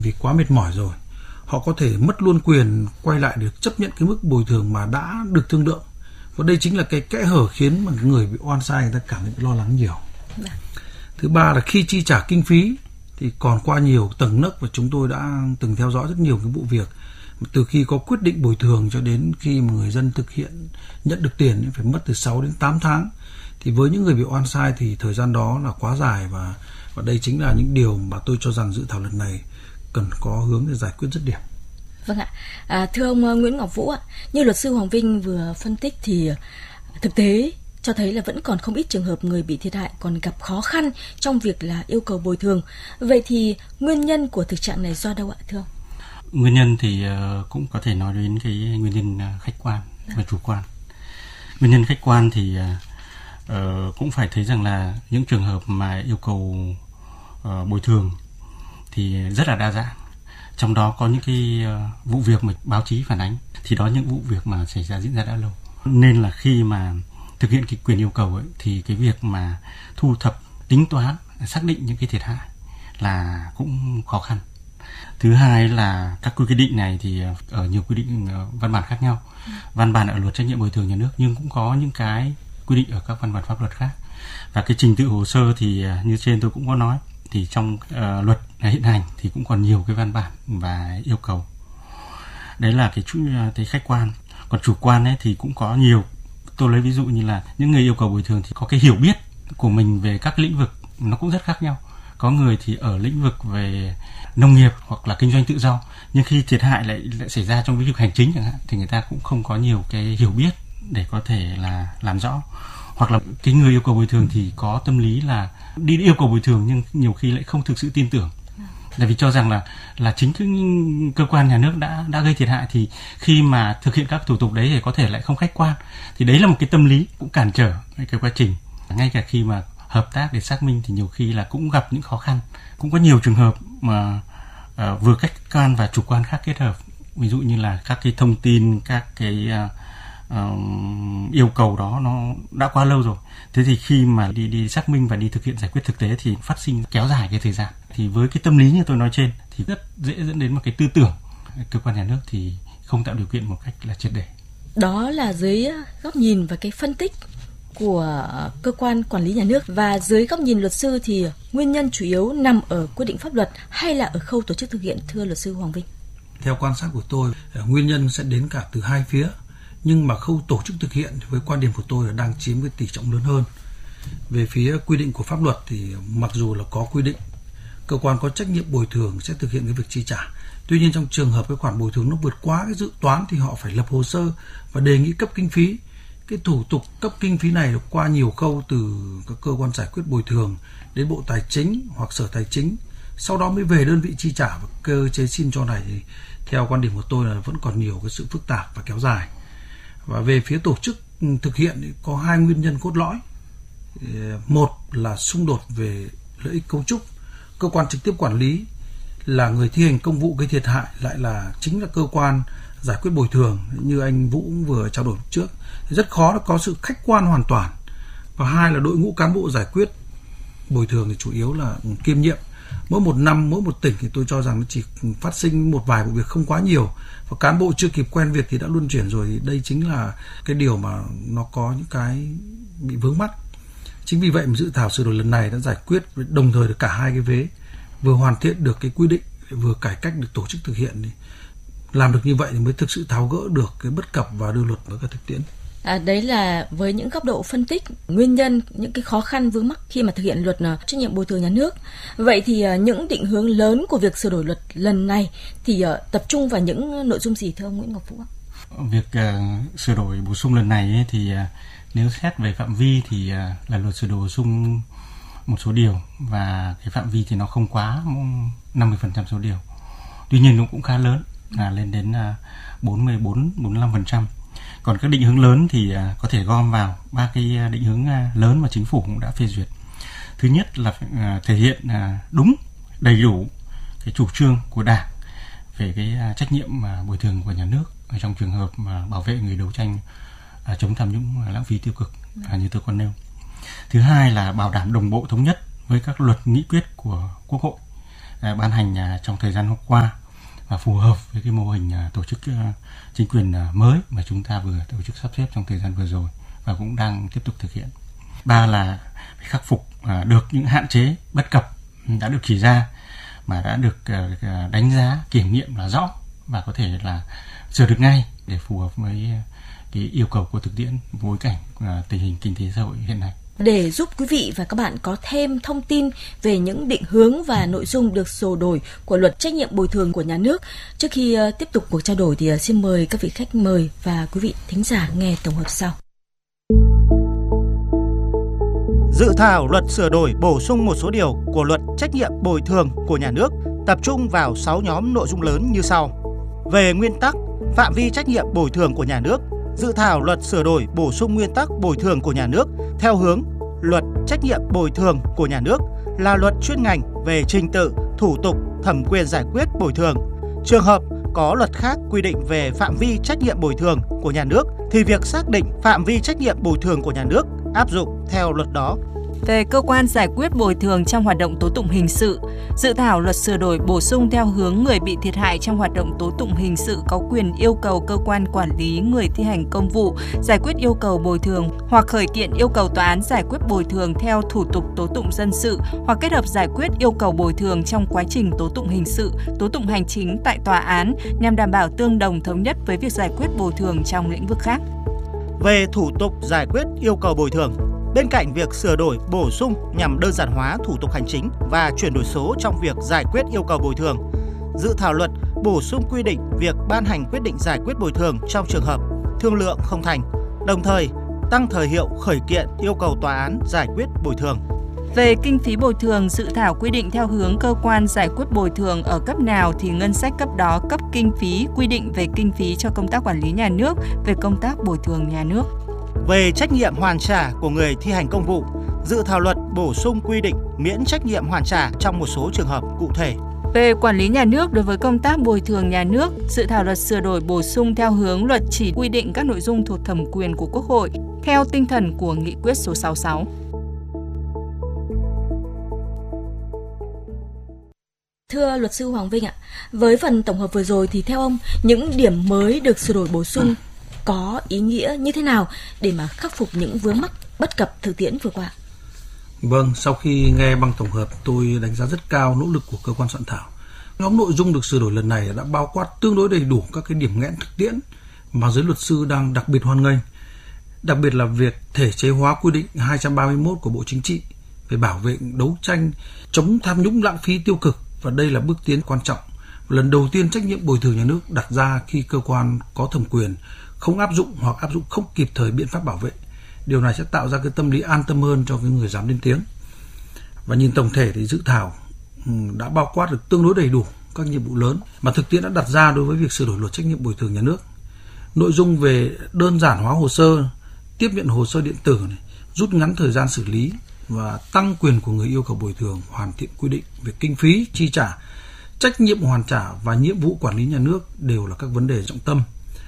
vì quá mệt mỏi rồi. Họ có thể mất luôn quyền quay lại để chấp nhận cái mức bồi thường mà đã được thương lượng. Và đây chính là cái kẽ hở khiến mà người bị oan sai người ta cảm thấy lo lắng nhiều. Thứ ba là khi chi trả kinh phí thì còn qua nhiều tầng nấc, và chúng tôi đã từng theo dõi rất nhiều cái vụ việc. Từ khi có quyết định bồi thường cho đến khi mà người dân thực hiện nhận được tiền phải mất từ 6 đến 8 tháng. Thì với những người bị oan sai thì thời gian đó là quá dài, và đây chính là những điều mà tôi cho rằng dự thảo lần này cần có hướng để giải quyết dứt điểm. Vâng ạ. Thưa ông Nguyễn Ngọc Vũ ạ, như luật sư Hoàng Vinh vừa phân tích thì thực tế cho thấy là vẫn còn không ít trường hợp người bị thiệt hại còn gặp khó khăn trong việc là yêu cầu bồi thường. Vậy thì nguyên nhân của thực trạng này do đâu ạ thưa ông? Nguyên nhân thì cũng có thể nói đến cái nguyên nhân khách quan và chủ quan. Nguyên nhân khách quan thì cũng phải thấy rằng là những trường hợp mà yêu cầu bồi thường thì rất là đa dạng. Trong đó có những cái vụ việc mà báo chí phản ánh thì đó những vụ việc mà xảy ra diễn ra đã lâu. Nên là khi mà thực hiện cái quyền yêu cầu ấy, thì cái việc mà thu thập, tính toán, xác định những cái thiệt hại là cũng khó khăn. Thứ hai là các quy định này thì ở nhiều quy định văn bản khác nhau. Văn bản ở luật trách nhiệm bồi thường nhà nước nhưng cũng có những cái quy định ở các văn bản pháp luật khác. Và cái trình tự hồ sơ thì như trên tôi cũng có nói, thì trong luật hiện hành thì cũng còn nhiều cái văn bản và yêu cầu. Đấy là cái khách quan. Còn chủ quan ấy thì cũng có nhiều. Tôi lấy ví dụ như là những người yêu cầu bồi thường thì có cái hiểu biết của mình về các lĩnh vực nó cũng rất khác nhau. Có người thì ở lĩnh vực về nông nghiệp hoặc là kinh doanh tự do, nhưng khi thiệt hại lại xảy ra trong lĩnh vực hành chính chẳng hạn thì người ta cũng không có nhiều cái hiểu biết để có thể là làm rõ. Hoặc là cái người yêu cầu bồi thường thì có tâm lý là đi yêu cầu bồi thường nhưng nhiều khi lại không thực sự tin tưởng. Tại vì cho rằng là chính cái cơ quan nhà nước đã gây thiệt hại, thì khi mà thực hiện các thủ tục đấy thì có thể lại không khách quan. Thì đấy là một cái tâm lý cũng cản trở cái quá trình. Ngay cả khi mà hợp tác để xác minh thì nhiều khi là cũng gặp những khó khăn. Cũng có nhiều trường hợp mà vừa khách quan và chủ quan khác kết hợp. Ví dụ như là các cái thông tin, các cái yêu cầu đó nó đã quá lâu rồi. Thế thì khi mà đi xác minh và đi thực hiện giải quyết thực tế thì phát sinh kéo dài cái thời gian. Thì với cái tâm lý như tôi nói trên thì rất dễ dẫn đến một cái tư tưởng cơ quan nhà nước thì không tạo điều kiện một cách là triệt để. Đó là dưới góc nhìn và cái phân tích của cơ quan quản lý nhà nước, và dưới góc nhìn luật sư thì nguyên nhân chủ yếu nằm ở quy định pháp luật hay là ở khâu tổ chức thực hiện, thưa luật sư Hoàng Vinh? Theo quan sát của tôi, nguyên nhân sẽ đến cả từ hai phía, nhưng mà khâu tổ chức thực hiện với quan điểm của tôi là đang chiếm cái tỷ trọng lớn hơn. Về phía quy định của pháp luật thì mặc dù là có quy định cơ quan có trách nhiệm bồi thường sẽ thực hiện cái việc chi trả, tuy nhiên trong trường hợp cái khoản bồi thường nó vượt quá cái dự toán thì họ phải lập hồ sơ và đề nghị cấp kinh phí. Cái thủ tục cấp kinh phí này được qua nhiều khâu, từ các cơ quan giải quyết bồi thường đến Bộ Tài chính hoặc Sở Tài chính, sau đó mới về đơn vị chi trả, và cơ chế xin cho này thì theo quan điểm của tôi là vẫn còn nhiều cái sự phức tạp và kéo dài. Và về phía tổ chức thực hiện thì có hai nguyên nhân cốt lõi. Một là xung đột về lợi ích cấu trúc, cơ quan trực tiếp quản lý là người thi hành công vụ gây thiệt hại lại là chính là cơ quan giải quyết bồi thường, như anh Vũ vừa trao đổi trước, thì rất khó có sự khách quan hoàn toàn. Và hai là đội ngũ cán bộ giải quyết bồi thường thì chủ yếu là kiêm nhiệm. Mỗi một năm, mỗi một tỉnh thì tôi cho rằng nó chỉ phát sinh một vài vụ việc không quá nhiều, và cán bộ chưa kịp quen việc thì đã luân chuyển rồi. Thì đây chính là cái điều mà nó có những cái bị vướng mắc. Chính vì vậy mà dự thảo sửa đổi lần này đã giải quyết đồng thời được cả hai cái vế, vừa hoàn thiện được cái quy định, vừa cải cách được tổ chức thực hiện. Làm được như vậy thì mới thực sự tháo gỡ được cái bất cập và đưa luật vào các thực tiễn. Đấy là với những góc độ phân tích nguyên nhân, những cái khó khăn vướng mắc khi mà thực hiện luật trách nhiệm bồi thường nhà nước. Vậy thì những định hướng lớn của việc sửa đổi luật lần này thì tập trung vào những nội dung gì, thưa ông Nguyễn Ngọc Vũ? Việc sửa đổi bổ sung lần này ấy, thì nếu xét về phạm vi thì là luật sửa đổi bổ sung một số điều, và cái phạm vi thì nó không quá 50% số điều. Tuy nhiên nó cũng khá lớn, là lên đến 44-45%. Còn các định hướng lớn thì có thể gom vào ba cái định hướng lớn mà chính phủ cũng đã phê duyệt. Thứ nhất là thể hiện đúng, đầy đủ cái chủ trương của Đảng về cái trách nhiệm bồi thường của nhà nước ở trong trường hợp mà bảo vệ người đấu tranh chống tham nhũng, lãng phí tiêu cực như tôi còn nêu. Thứ hai là bảo đảm đồng bộ thống nhất với các luật nghị quyết của Quốc hội ban hành trong thời gian qua và phù hợp với cái mô hình tổ chức chính quyền mới mà chúng ta vừa tổ chức sắp xếp trong thời gian vừa rồi và cũng đang tiếp tục thực hiện. 3 là phải khắc phục được những hạn chế bất cập đã được chỉ ra mà đã được đánh giá kiểm nghiệm là rõ và có thể là sửa được ngay để phù hợp với cái yêu cầu của thực tiễn bối cảnh tình hình kinh tế xã hội hiện nay. Để giúp quý vị và các bạn có thêm thông tin về những định hướng và nội dung được sửa đổi của luật trách nhiệm bồi thường của nhà nước, trước khi tiếp tục cuộc trao đổi thì xin mời các vị khách mời và quý vị thính giả nghe tổng hợp sau. Dự thảo luật sửa đổi bổ sung một số điều của luật trách nhiệm bồi thường của nhà nước tập trung vào 6 nhóm nội dung lớn như sau. Về nguyên tắc, phạm vi trách nhiệm bồi thường của nhà nước, dự thảo luật sửa đổi bổ sung nguyên tắc bồi thường của nhà nước theo hướng luật trách nhiệm bồi thường của nhà nước là luật chuyên ngành về trình tự, thủ tục, thẩm quyền giải quyết bồi thường. Trường hợp có luật khác quy định về phạm vi trách nhiệm bồi thường của nhà nước thì việc xác định phạm vi trách nhiệm bồi thường của nhà nước áp dụng theo luật đó. Về cơ quan giải quyết bồi thường trong hoạt động tố tụng hình sự, dự thảo luật sửa đổi bổ sung theo hướng người bị thiệt hại trong hoạt động tố tụng hình sự có quyền yêu cầu cơ quan quản lý người thi hành công vụ giải quyết yêu cầu bồi thường hoặc khởi kiện yêu cầu tòa án giải quyết bồi thường theo thủ tục tố tụng dân sự hoặc kết hợp giải quyết yêu cầu bồi thường trong quá trình tố tụng hình sự, tố tụng hành chính tại tòa án nhằm đảm bảo tương đồng thống nhất với việc giải quyết bồi thường trong lĩnh vực khác. Về thủ tục giải quyết yêu cầu bồi thường, bên cạnh việc sửa đổi bổ sung nhằm đơn giản hóa thủ tục hành chính và chuyển đổi số trong việc giải quyết yêu cầu bồi thường, dự thảo luật bổ sung quy định việc ban hành quyết định giải quyết bồi thường trong trường hợp thương lượng không thành, đồng thời tăng thời hiệu khởi kiện yêu cầu tòa án giải quyết bồi thường. Về kinh phí bồi thường, dự thảo quy định theo hướng cơ quan giải quyết bồi thường ở cấp nào thì ngân sách cấp đó cấp kinh phí, quy định về kinh phí cho công tác quản lý nhà nước, về công tác bồi thường nhà nước. Về trách nhiệm hoàn trả của người thi hành công vụ, dự thảo luật bổ sung quy định miễn trách nhiệm hoàn trả trong một số trường hợp cụ thể. Về quản lý nhà nước đối với công tác bồi thường nhà nước, dự thảo luật sửa đổi bổ sung theo hướng luật chỉ quy định các nội dung thuộc thẩm quyền của Quốc hội theo tinh thần của Nghị quyết số 66. Thưa luật sư Hoàng Vinh ạ, với phần tổng hợp vừa rồi thì theo ông, những điểm mới được sửa đổi bổ sung có ý nghĩa như thế nào để mà khắc phục những vướng mắc bất cập thực tiễn vừa qua? Vâng, sau khi nghe băng tổng hợp, tôi đánh giá rất cao nỗ lực của cơ quan soạn thảo. Nhóm nội dung được sửa đổi lần này đã bao quát tương đối đầy đủ các cái điểm nghẽn thực tiễn mà giới luật sư đang đặc biệt hoan nghênh. Đặc biệt là việc thể chế hóa quy định 231 của Bộ Chính trị về bảo vệ, đấu tranh, chống tham nhũng, lãng phí, tiêu cực. Và đây là bước tiến quan trọng. Lần đầu tiên trách nhiệm bồi thường nhà nước đặt ra khi cơ quan có thẩm quyền không áp dụng hoặc áp dụng không kịp thời biện pháp bảo vệ. Điều này sẽ tạo ra cái tâm lý an tâm hơn cho cái người dám lên tiếng. Và nhìn tổng thể thì dự thảo đã bao quát được tương đối đầy đủ các nhiệm vụ lớn mà thực tiễn đã đặt ra đối với việc sửa đổi luật trách nhiệm bồi thường nhà nước. Nội dung về đơn giản hóa hồ sơ, tiếp nhận hồ sơ điện tử, rút ngắn thời gian xử lý và tăng quyền của người yêu cầu bồi thường, hoàn thiện quy định về kinh phí, chi trả, trách nhiệm hoàn trả và nhiệm vụ quản lý nhà nước đều là các vấn đề trọng tâm.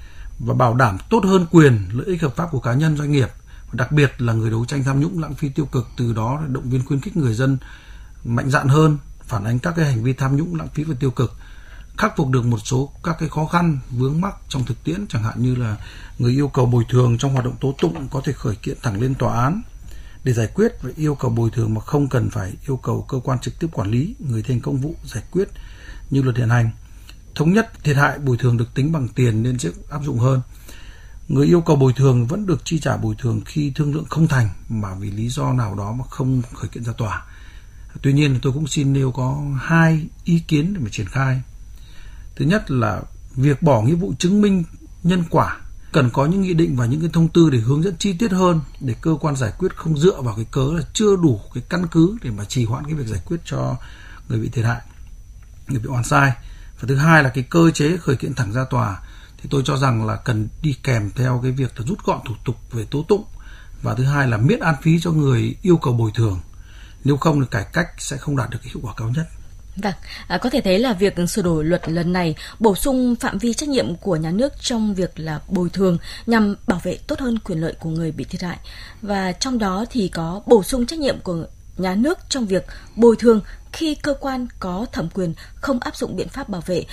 Và bảo đảm tốt hơn quyền, lợi ích hợp pháp của cá nhân, doanh nghiệp, và đặc biệt là người đấu tranh tham nhũng, lãng phí, tiêu cực, từ đó động viên khuyến khích người dân mạnh dạn hơn, phản ánh các cái hành vi tham nhũng, lãng phí và tiêu cực, khắc phục được một số các cái khó khăn vướng mắc trong thực tiễn, chẳng hạn như là người yêu cầu bồi thường trong hoạt động tố tụng có thể khởi kiện thẳng lên tòa án để giải quyết và yêu cầu bồi thường mà không cần phải yêu cầu cơ quan trực tiếp quản lý người thi hành công vụ giải quyết như luật hiện hành. Thống nhất thiệt hại bồi thường được tính bằng tiền nên sẽ áp dụng hơn. Người yêu cầu bồi thường vẫn được chi trả bồi thường khi thương lượng không thành mà vì lý do nào đó mà không khởi kiện ra tòa. Tuy nhiên tôi cũng xin nêu có 2 ý kiến để mà triển khai. Thứ nhất là việc bỏ nghĩa vụ chứng minh nhân quả, cần có những nghị định và những cái thông tư để hướng dẫn chi tiết hơn để cơ quan giải quyết không dựa vào cái cớ là chưa đủ cái căn cứ để mà trì hoãn cái việc giải quyết cho người bị thiệt hại, người bị oan sai. Và thứ hai là cái cơ chế khởi kiện thẳng ra tòa thì tôi cho rằng là cần đi kèm theo cái việc là rút gọn thủ tục về tố tụng, và thứ hai là miễn án phí cho người yêu cầu bồi thường. Nếu không thì cải cách sẽ không đạt được cái hiệu quả cao nhất. Vâng, có thể thấy là việc sửa đổi luật lần này bổ sung phạm vi trách nhiệm của nhà nước trong việc là bồi thường nhằm bảo vệ tốt hơn quyền lợi của người bị thiệt hại, và trong đó thì có bổ sung trách nhiệm của nhà nước trong việc bồi thường khi cơ quan có thẩm quyền không áp dụng biện pháp bảo vệ